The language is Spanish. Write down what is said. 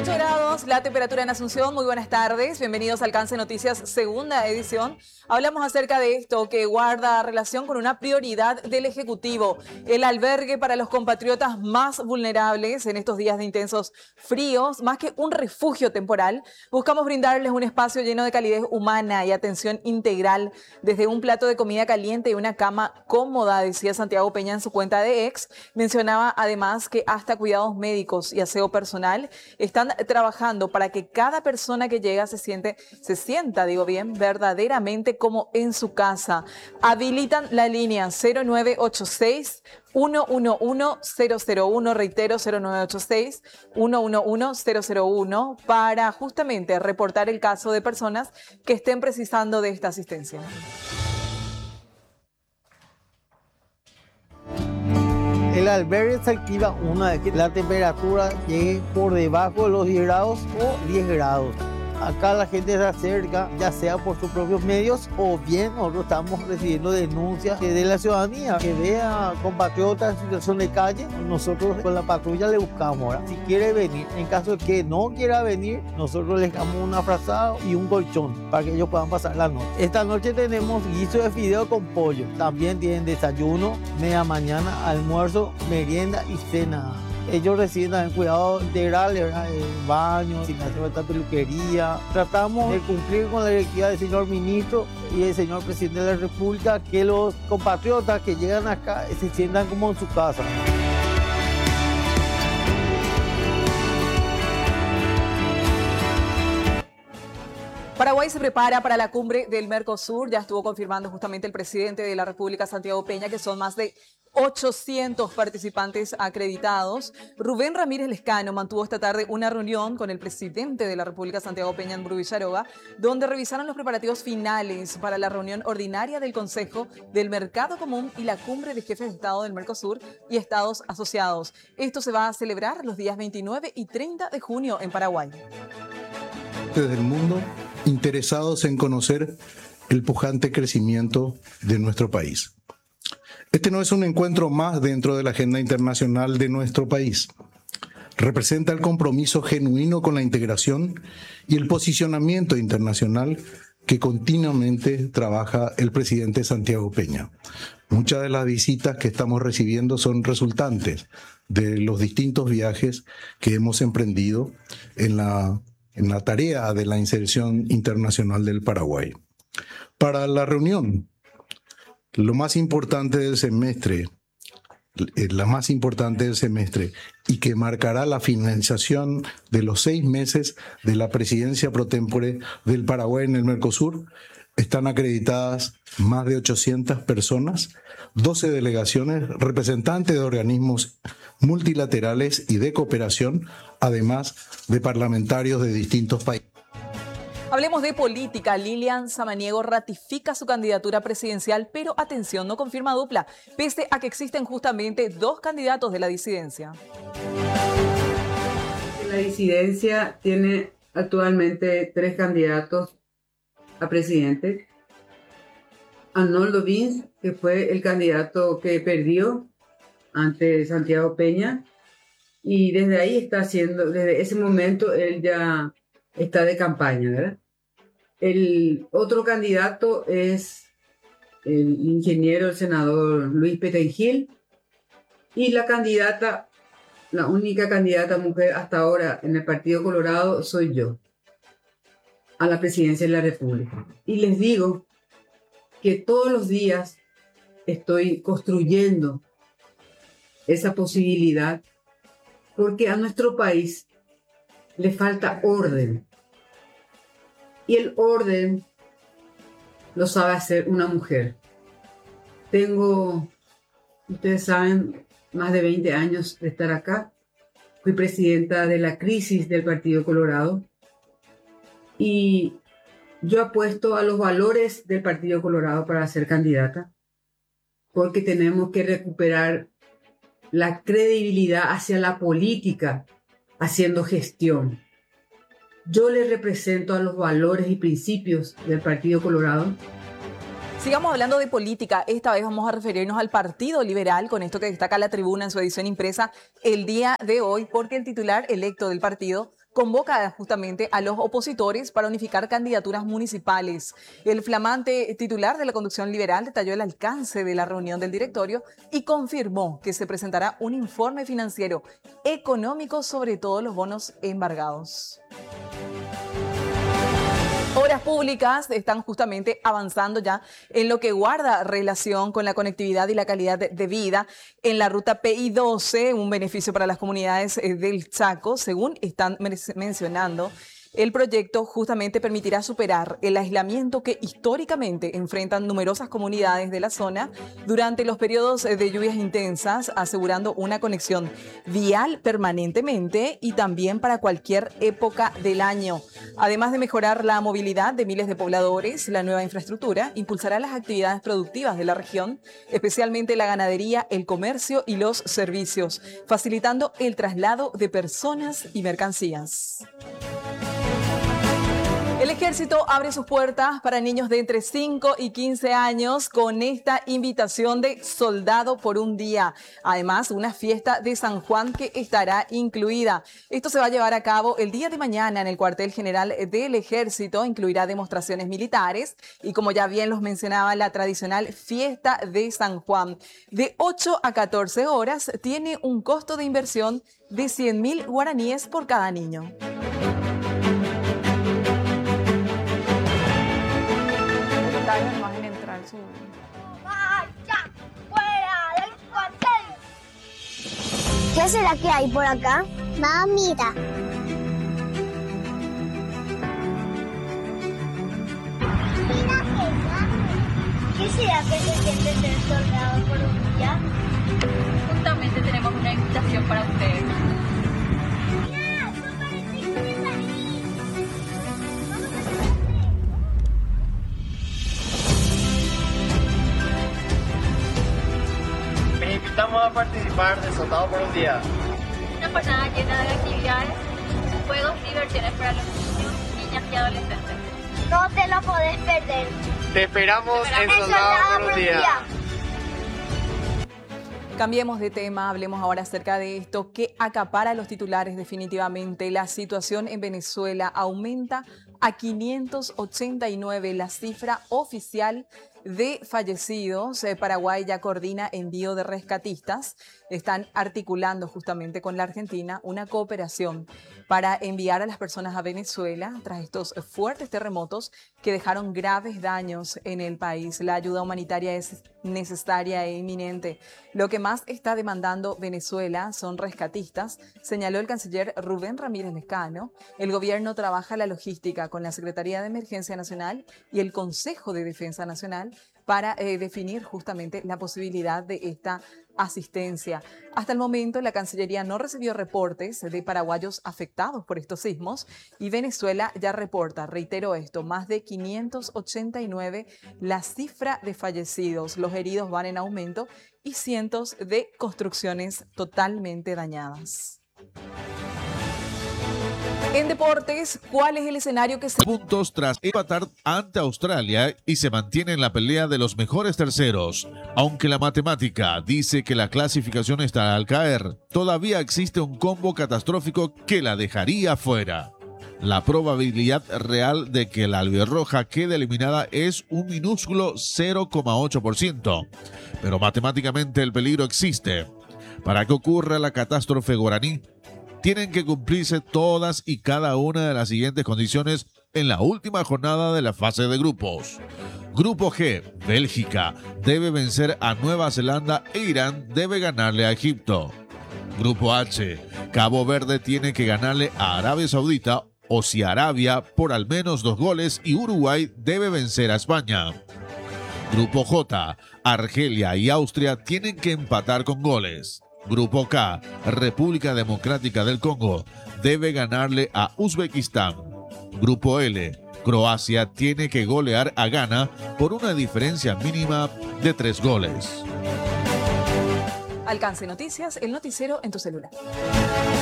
8 grados, la temperatura en Asunción. Muy buenas tardes. Bienvenidos a Alcance Noticias, segunda edición. Hablamos acerca de esto que guarda relación con una prioridad del Ejecutivo, el albergue para los compatriotas más vulnerables en estos días de intensos fríos. Más que un refugio temporal, buscamos brindarles un espacio lleno de calidez humana y atención integral, desde un plato de comida caliente y una cama cómoda, decía Santiago Peña en su cuenta de X. Mencionaba además que hasta cuidados médicos y aseo personal están trabajando para que cada persona que llega se sienta, verdaderamente como en su casa. Habilitan la línea 0986-111-001, reitero, 0986-111-001, para justamente reportar el caso de personas que estén precisando de esta asistencia. El albergue se activa una vez que la temperatura llegue por debajo de los 10 grados o 10 grados. Acá la gente se acerca, ya sea por sus propios medios o bien nosotros estamos recibiendo denuncias de la ciudadanía que vea compatriotas en situación de calle. Nosotros con la patrulla le buscamos, ¿verdad? Si quiere venir, en caso de que no quiera venir, nosotros les damos una frazada y un colchón para que ellos puedan pasar la noche. Esta noche tenemos guiso de fideo con pollo. También tienen desayuno, media mañana, almuerzo, merienda y cena. Ellos reciben también cuidado integral, ¿verdad? El baño, sin hacer falta peluquería. Tratamos de cumplir con la directiva del señor ministro y del señor presidente de la República, que los compatriotas que llegan acá se sientan como en su casa. Paraguay se prepara para la cumbre del Mercosur. Ya estuvo confirmando justamente el presidente de la República, Santiago Peña, que son más de 800 participantes acreditados. Rubén Ramírez Lescano mantuvo esta tarde una reunión con el presidente de la República, Santiago Peña, en Brubicharoga, donde revisaron los preparativos finales para la reunión ordinaria del Consejo del Mercado Común y la cumbre de jefes de Estado del Mercosur y estados asociados. Esto se va a celebrar los días 29 y 30 de junio en Paraguay. Del mundo interesados en conocer el pujante crecimiento de nuestro país. Este no es un encuentro más dentro de la agenda internacional de nuestro país. Representa el compromiso genuino con la integración y el posicionamiento internacional que continuamente trabaja el presidente Santiago Peña. Muchas de las visitas que estamos recibiendo son resultantes de los distintos viajes que hemos emprendido en la tarea de la inserción internacional del Paraguay. Para la reunión, lo más importante del semestre, la más importante del semestre y que marcará la finalización de los 6 meses de la presidencia pro tempore del Paraguay en el Mercosur, están acreditadas más de 800 personas, 12 delegaciones, representantes de organismos multilaterales y de cooperación, además de parlamentarios de distintos países. Hablemos de política. Lilian Samaniego ratifica su candidatura presidencial, pero atención, no confirma dupla, pese a que existen justamente 2 candidatos de la disidencia. La disidencia tiene actualmente 3 candidatos a presidente. Arnoldo Vins, que fue el candidato que perdió ante Santiago Peña, y desde ahí desde ese momento él ya está de campaña, ¿verdad? El otro candidato es el ingeniero, el senador Luis Petengil, y la única candidata mujer hasta ahora en el Partido Colorado soy yo, a la presidencia de la República. Y les digo que todos los días estoy construyendo esa posibilidad, porque a nuestro país le falta orden. Y el orden lo sabe hacer una mujer. Tengo, ustedes saben, más de 20 años de estar acá. Fui presidenta de la crisis del Partido Colorado. Y yo apuesto a los valores del Partido Colorado para ser candidata, porque tenemos que recuperar la credibilidad hacia la política, haciendo gestión. Yo le represento a los valores y principios del Partido Colorado. Sigamos hablando de política. Esta vez vamos a referirnos al Partido Liberal, con esto que destaca La Tribuna en su edición impresa el día de hoy, porque el titular electo del partido, convoca justamente a los opositores para unificar candidaturas municipales. El flamante titular de la conducción liberal detalló el alcance de la reunión del directorio y confirmó que se presentará un informe financiero económico sobre todos los bonos embargados. Obras públicas están justamente avanzando ya en lo que guarda relación con la conectividad y la calidad de vida en la ruta PI12, un beneficio para las comunidades del Chaco, según están mencionando. El proyecto justamente permitirá superar el aislamiento que históricamente enfrentan numerosas comunidades de la zona durante los periodos de lluvias intensas, asegurando una conexión vial permanentemente y también para cualquier época del año. Además de mejorar la movilidad de miles de pobladores, la nueva infraestructura impulsará las actividades productivas de la región, especialmente la ganadería, el comercio y los servicios, facilitando el traslado de personas y mercancías. El Ejército abre sus puertas para niños de entre 5 y 15 años con esta invitación de Soldado por un Día. Además, una fiesta de San Juan que estará incluida. Esto se va a llevar a cabo el día de mañana en el cuartel general del Ejército. Incluirá demostraciones militares y, como ya bien los mencionaba, la tradicional fiesta de San Juan. De 8 a 14 horas tiene un costo de inversión de 100.000 guaraníes por cada niño. Más en entrar su... ¡Vaya! ¡Fuera del cuartel! ¿Qué será que hay por acá? Mamita. Mira que grande. ¿Qué será que se siente ser soldado por un día? Justamente tenemos una invitación para ustedes. ¡Mira! ¡Son parecidos de París! ¡Vamos a hacer! Les invitamos a participar de Soldado por un Día. Una jornada llena de actividades, juegos y diversiones para los niños, niñas y adolescentes. No te lo podés perder. Te esperamos en Soldado por un Día. Cambiemos de tema, hablemos ahora acerca de esto que acapara a los titulares definitivamente. La situación en Venezuela aumenta a 589 la cifra oficial de fallecidos. Paraguay ya coordina envío de rescatistas. Están articulando justamente con la Argentina una cooperación para enviar a las personas a Venezuela tras estos fuertes terremotos que dejaron graves daños en el país. La ayuda humanitaria es necesaria e inminente. Lo que más está demandando Venezuela son rescatistas, señaló el canciller Rubén Ramírez Lescano. El gobierno trabaja la logística con la Secretaría de Emergencia Nacional y el Consejo de Defensa Nacional para definir justamente la posibilidad de esta asistencia. Hasta el momento, la Cancillería no recibió reportes de paraguayos afectados por estos sismos y Venezuela ya reporta, reitero esto, más de 589 la cifra de fallecidos. Los heridos van en aumento y cientos de construcciones totalmente dañadas. En deportes, ¿cuál es el escenario que se... Puntos tras empatar ante Australia y se mantiene en la pelea de los mejores terceros. Aunque la matemática dice que la clasificación está al caer, todavía existe un combo catastrófico que la dejaría fuera. La probabilidad real de que la albirroja quede eliminada es un minúsculo 0,8%, pero matemáticamente el peligro existe. Para que ocurra la catástrofe guaraní, tienen que cumplirse todas y cada una de las siguientes condiciones en la última jornada de la fase de grupos. Grupo G, Bélgica debe vencer a Nueva Zelanda e Irán debe ganarle a Egipto. Grupo H, Cabo Verde tiene que ganarle a Arabia Saudita o si Arabia por al menos 2 goles y Uruguay debe vencer a España. Grupo J, Argelia y Austria tienen que empatar con goles. Grupo K, República Democrática del Congo debe ganarle a Uzbekistán. Grupo L, Croacia tiene que golear a Ghana por una diferencia mínima de 3 goles. Alcance Noticias, el noticiero en tu celular.